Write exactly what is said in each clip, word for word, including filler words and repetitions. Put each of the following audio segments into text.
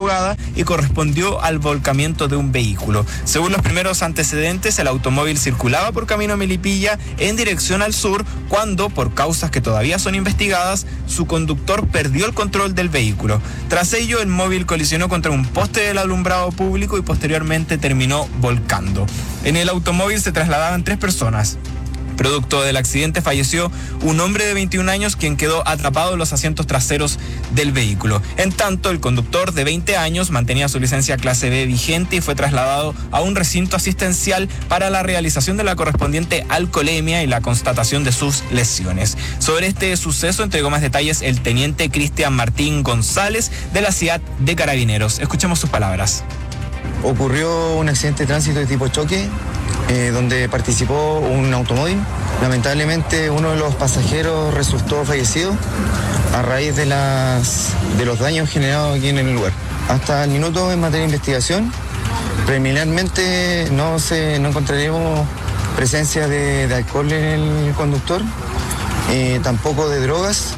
centrifugada y correspondió al volcamiento de un vehículo. Según los primeros antecedentes, el automóvil circulaba por camino Melipilla en dirección al sur cuando, por causas que todavía son investigadas, su conductor perdió el control del vehículo. Tras ello, el móvil colisionó contra un poste del alumbrado público y posteriormente terminó volcando. En el automóvil se trasladaban tres personas. Producto del accidente falleció un hombre de veintiún años quien quedó atrapado en los asientos traseros del vehículo. En tanto, el conductor de veinte años mantenía su licencia clase B vigente y fue trasladado a un recinto asistencial para la realización de la correspondiente alcoholemia y la constatación de sus lesiones. Sobre este suceso entregó más detalles el teniente Cristian Martín González de la C I A T de Carabineros. Escuchemos sus palabras. Ocurrió un accidente de tránsito de tipo choque, eh, donde participó un automóvil. Lamentablemente uno de los pasajeros resultó fallecido a raíz de, las, de los daños generados aquí en el lugar. Hasta el minuto, en materia de investigación, preliminarmente no, se, no encontraremos presencia de, de alcohol en el conductor, eh, tampoco de drogas.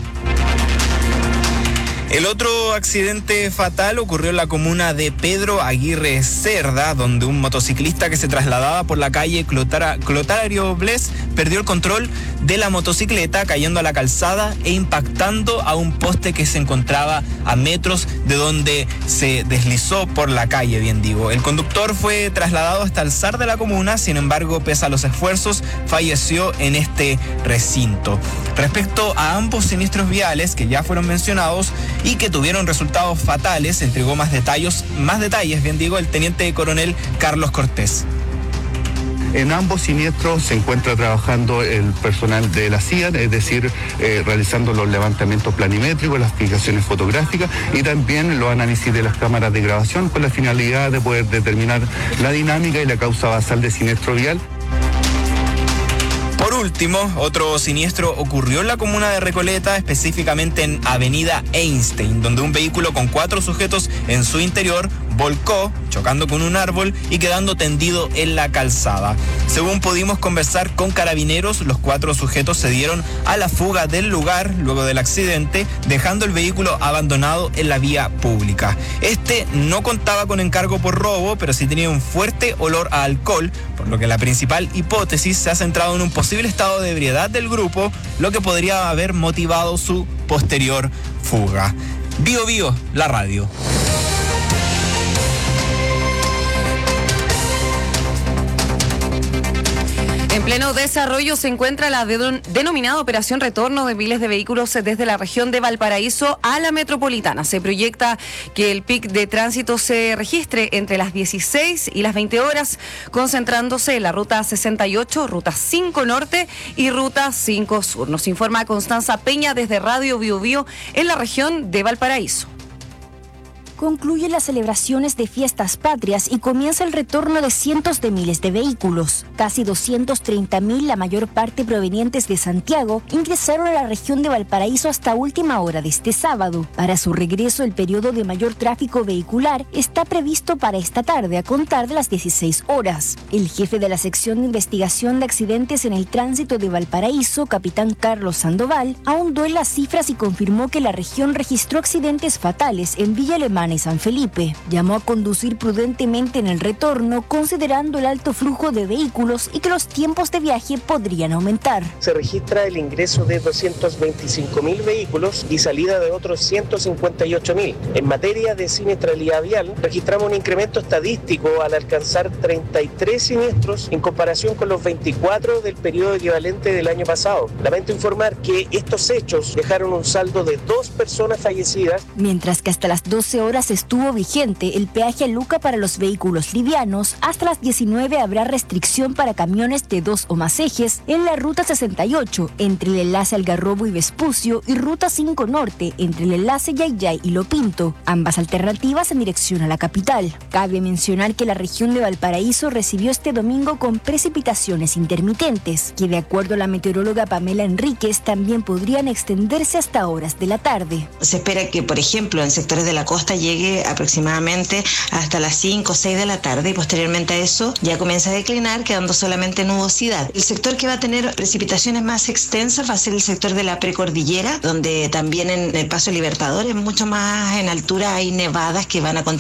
El otro accidente fatal ocurrió en la comuna de Pedro Aguirre Cerda, donde un motociclista que se trasladaba por la calle Clotara, Clotario Bles perdió el control de la motocicleta, cayendo a la calzada e impactando a un poste que se encontraba a metros de donde se deslizó por la calle, bien digo. El conductor fue trasladado hasta el S A R de la comuna, sin embargo, pese a los esfuerzos, falleció en este recinto. Respecto a ambos siniestros viales que ya fueron mencionados y que tuvieron resultados fatales, entregó más detalles, más detalles, bien digo, el teniente coronel Carlos Cortés. En ambos siniestros se encuentra trabajando el personal de la C I A T, es decir, eh, realizando los levantamientos planimétricos, las fijaciones fotográficas y también los análisis de las cámaras de grabación con la finalidad de poder determinar la dinámica y la causa basal de siniestro vial. Por último, otro siniestro ocurrió en la comuna de Recoleta, específicamente en Avenida Einstein, donde un vehículo con cuatro sujetos en su interior volcó, chocando con un árbol y quedando tendido en la calzada. Según pudimos conversar con carabineros, los cuatro sujetos se dieron a la fuga del lugar luego del accidente, dejando el vehículo abandonado en la vía pública. Este no contaba con encargo por robo, pero sí tenía un fuerte olor a alcohol, por lo que la principal hipótesis se ha centrado en un posible estado de ebriedad del grupo, lo que podría haber motivado su posterior fuga. Bio Bio, la radio. En pleno desarrollo se encuentra la de- denominada Operación Retorno de miles de vehículos desde la región de Valparaíso a la metropolitana. Se proyecta que el pic de tránsito se registre entre las dieciséis y las veinte horas, concentrándose en la ruta sesenta y ocho, ruta cinco Norte y ruta cinco Sur. Nos informa Constanza Peña desde Radio Bio Bio en la región de Valparaíso. Concluyen las celebraciones de fiestas patrias y comienza el retorno de cientos de miles de vehículos. Casi doscientos treinta mil, la mayor parte provenientes de Santiago, ingresaron a la región de Valparaíso hasta última hora de este sábado. Para su regreso, el periodo de mayor tráfico vehicular está previsto para esta tarde, a contar de las dieciséis horas. El jefe de la sección de investigación de accidentes en el tránsito de Valparaíso, capitán Carlos Sandoval, ahondó en las cifras y confirmó que la región registró accidentes fatales en Villa Alemana y San Felipe. Llamó a conducir prudentemente en el retorno, considerando el alto flujo de vehículos y que los tiempos de viaje podrían aumentar. Se registra el ingreso de doscientos veinticinco mil vehículos y salida de otros ciento cincuenta y ocho mil. En materia de siniestralidad vial, registramos un incremento estadístico al alcanzar treinta y tres siniestros en comparación con los veinticuatro del periodo equivalente del año pasado. Lamento informar que estos hechos dejaron un saldo de dos personas fallecidas. Mientras que hasta las doce horas estuvo vigente el peaje a Luca para los vehículos livianos, hasta las diecinueve habrá restricción para camiones de dos o más ejes en la ruta sesenta y ocho, entre el enlace Algarrobo y Vespucio, y ruta cinco Norte, entre el enlace Yayay y Lo Pinto, ambas alternativas en dirección a la capital. Cabe mencionar que la región de Valparaíso recibió este domingo con precipitaciones intermitentes, que de acuerdo a la meteoróloga Pamela Enríquez también podrían extenderse hasta horas de la tarde. Se espera que, por ejemplo, en sectores de la costa llegue aproximadamente hasta las cinco o seis de la tarde y posteriormente a eso ya comienza a declinar, quedando solamente nubosidad. El sector que va a tener precipitaciones más extensas va a ser el sector de la precordillera, donde también en el Paso Libertador, mucho más en altura, hay nevadas que van a continuar